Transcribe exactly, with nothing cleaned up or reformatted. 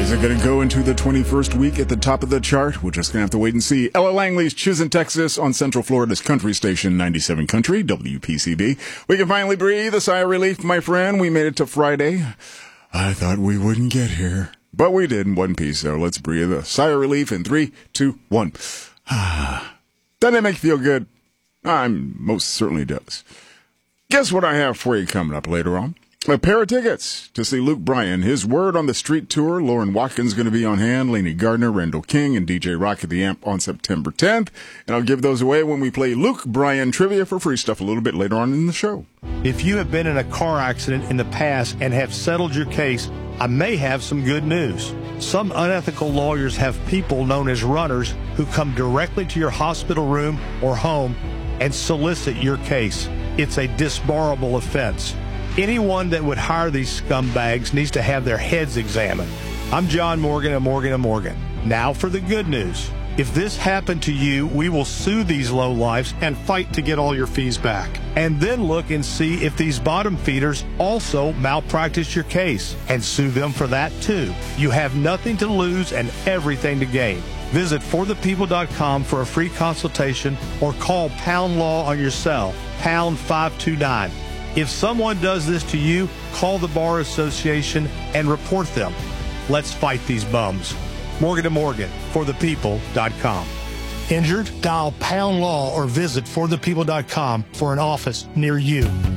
Is it going to go into the twenty-first week at the top of the chart? We're just going to have to wait and see. Ella Langley's Chisholm, Texas on Central Florida's country station, ninety-seven Country, W P C B. We can finally breathe a sigh of relief, my friend. We made it to Friday. I thought we wouldn't get here, but we did in one piece, so let's breathe a sigh of relief in three, two, one. Doesn't it make you feel good? I'm most certainly does. Guess what I have for you coming up later on? A pair of tickets to see Luke Bryan. His Word on the Street tour. Lauren Watkins going to be on hand. Lainey Gardner, Randall King, and D J Rock at the Amp on September tenth. And I'll give those away when we play Luke Bryan trivia for free stuff a little bit later on in the show. If you have been in a car accident in the past and have settled your case, I may have some good news. Some unethical lawyers have people known as runners who come directly to your hospital room or home and solicit your case. It's a disbarable offense. Anyone that would hire these scumbags needs to have their heads examined. I'm John Morgan of Morgan and Morgan. Now for the good news. If this happened to you, we will sue these lowlifes and fight to get all your fees back. And then look and see if these bottom feeders also malpractice your case and sue them for that too. You have nothing to lose and everything to gain. Visit for the people dot com for a free consultation or call Pound Law on your cell, pound five two nine. If someone does this to you, call the Bar Association and report them. Let's fight these bums. Morgan and Morgan, for the people dot com. Injured? Dial Pound Law or visit for the people dot com for an office near you.